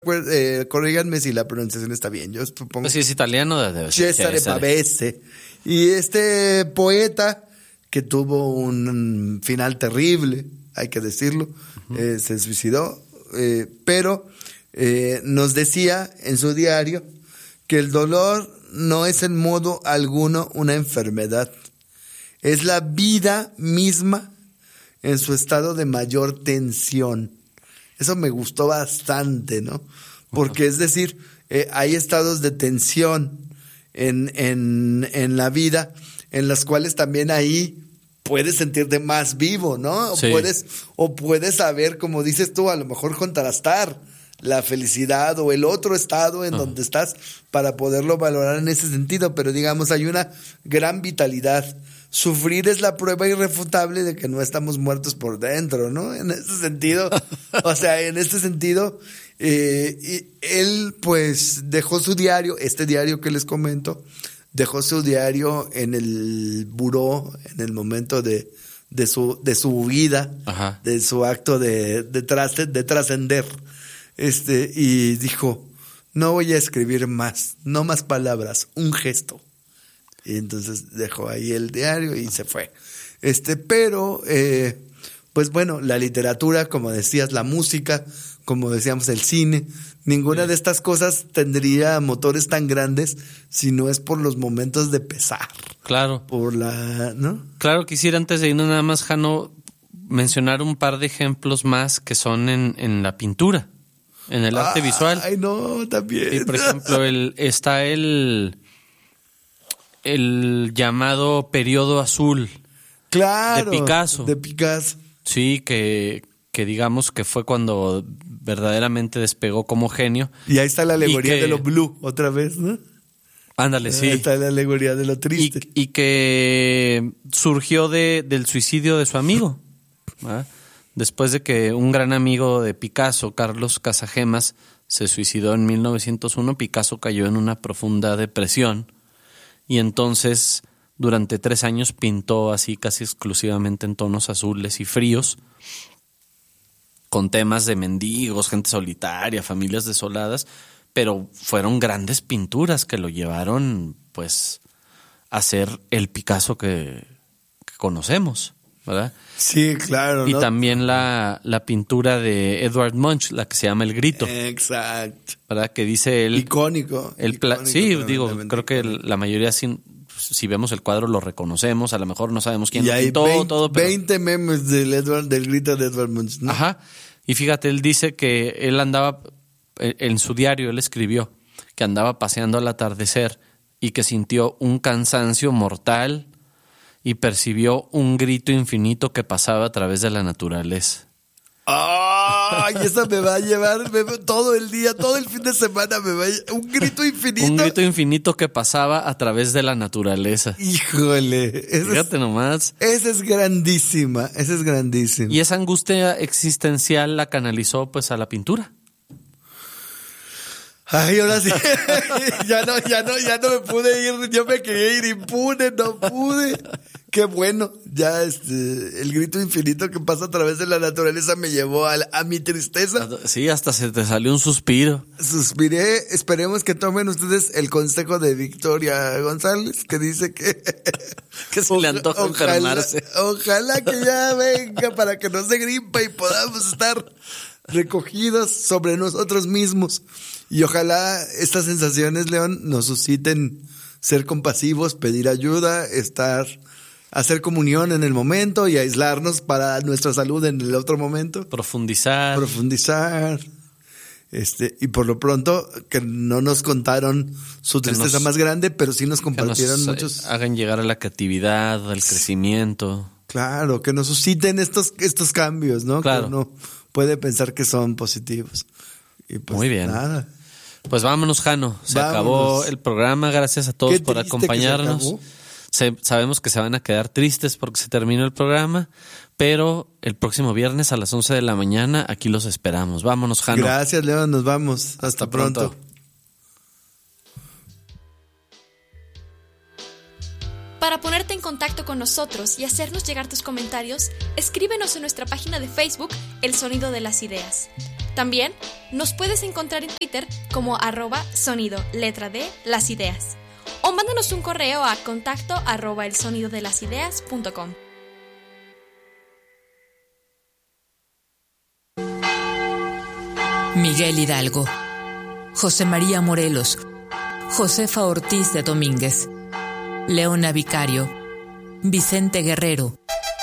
corríganme si la pronunciación está bien. Yo supongo. Pues si es italiano, debe ser. Cesare Pavese. Y este poeta que tuvo un final terrible, hay que decirlo, se suicidó, pero nos decía en su diario que el dolor no es en modo alguno una enfermedad, es la vida misma en su estado de mayor tensión. Eso me gustó bastante, ¿no? Porque es decir, hay estados de tensión en la vida en las cuales también ahí puedes sentirte más vivo, ¿no? Sí. O puedes saber, como dices tú, a lo mejor contrastar la felicidad o el otro estado en donde estás para poderlo valorar en ese sentido. Pero digamos, hay una gran vitalidad. Sufrir es la prueba irrefutable de que no estamos muertos por dentro, ¿no? En ese sentido, y él pues dejó su diario, este diario que les comento, dejó su diario en el buró en el momento de su vida, Ajá. de su acto de trascender, y dijo, no voy a escribir más, no más palabras, un gesto. Y entonces dejó ahí el diario y se fue. Pero pues bueno, la literatura, como decías, la música, como decíamos, el cine, ninguna de estas cosas tendría motores tan grandes si no es por los momentos de pesar. Claro. ¿No? Claro, quisiera antes de irnos nada más, Jano, mencionar un par de ejemplos más que son en la pintura, en el arte visual. Ay, no, también. Y por ejemplo, está el llamado periodo azul. Claro. De Picasso. De Picasso. Sí, que digamos que fue cuando verdaderamente despegó como genio. Y ahí está la alegoría de lo blue, otra vez, ¿no? Ándale, sí. Ahí está la alegoría de lo triste. Y que surgió del suicidio de su amigo, ¿verdad? Después de que un gran amigo de Picasso, Carlos Casagemas, se suicidó en 1901, Picasso cayó en una profunda depresión y entonces durante 3 años pintó así casi exclusivamente en tonos azules y fríos, con temas de mendigos, gente solitaria, familias desoladas, pero fueron grandes pinturas que lo llevaron pues a ser el Picasso que conocemos, ¿verdad? Sí, claro. Y ¿no? también la pintura de Edvard Munch, la que se llama El Grito. Exacto. ¿Verdad? Que dice él... Icónico. Sí, digo, creo que la mayoría, si vemos el cuadro, lo reconocemos. A lo mejor no sabemos quién lo pintó, 20 memes del Grito de Edvard Munch, ¿no? Ajá. Y fíjate, él dice que él andaba, en su diario, él escribió que andaba paseando al atardecer y que sintió un cansancio mortal y percibió un grito infinito que pasaba a través de la naturaleza. ¡Ay! Eso me va a llevar todo el día, todo el fin de semana me va a llevar. Un grito infinito. Un grito infinito que pasaba a través de la naturaleza. Híjole. Fíjate nomás. Esa es grandísima, esa es grandísima. Y esa angustia existencial la canalizó pues a la pintura. Ay, ahora sí. ya no me pude ir. Yo me quería ir impune, no pude. Qué bueno. Ya el grito infinito que pasa a través de la naturaleza me llevó a mi tristeza. Sí, hasta se te salió un suspiro. Suspiré. Esperemos que tomen ustedes el consejo de Victoria González, que dice que se le antoja enfermarse. Ojalá que ya venga para que no se gripa y podamos estar recogidos sobre nosotros mismos. Y ojalá estas sensaciones, León, nos susciten ser compasivos, pedir ayuda, hacer comunión en el momento y aislarnos para nuestra salud en el otro momento. Profundizar. Y por lo pronto, que no nos contaron su tristeza más grande, pero sí nos compartieron muchos. Hagan llegar a la creatividad, al crecimiento. Claro, que nos susciten estos cambios, ¿no? Claro. Que uno puede pensar que son positivos. Y pues, muy bien. Nada. Pues vámonos, Jano. Se acabó el programa. Gracias a todos por acompañarnos. Sabemos que se van a quedar tristes porque se terminó el programa, pero el próximo viernes a las 11 de la mañana aquí los esperamos. Vámonos, Jano. Gracias, León. Nos vamos. Hasta pronto. Para ponerte en contacto con nosotros y hacernos llegar tus comentarios, escríbenos en nuestra página de Facebook El Sonido de las Ideas. También nos puedes encontrar en Twitter como @sonido, letra D, las ideas. O mándanos un correo a contacto@elsonidodelasidéas.com. Miguel Hidalgo, José María Morelos, Josefa Ortiz de Domínguez, Leona Vicario, Vicente Guerrero.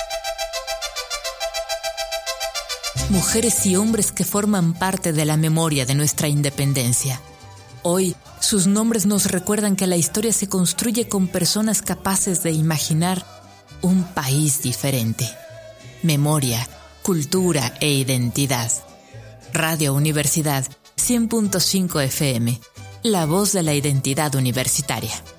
Mujeres y hombres que forman parte de la memoria de nuestra independencia. Hoy, sus nombres nos recuerdan que la historia se construye con personas capaces de imaginar un país diferente. Memoria, cultura e identidad. Radio Universidad 100.5 FM, la voz de la identidad universitaria.